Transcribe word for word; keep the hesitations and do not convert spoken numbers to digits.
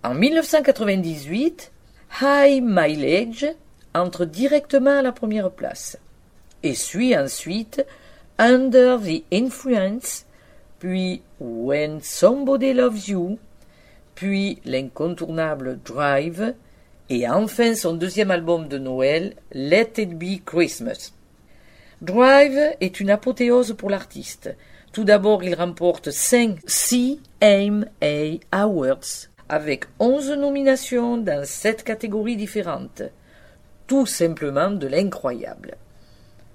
En dix-neuf cent quatre-vingt-dix-huit, High Mileage entre directement à la première place et suit ensuite Under the Influence, puis When Somebody Loves You, puis l'incontournable Drive, et enfin son deuxième album de Noël, Let It Be Christmas. Drive est une apothéose pour l'artiste. Tout d'abord, il remporte cinq C M A Awards, avec onze nominations dans sept catégories différentes. Tout simplement de l'incroyable.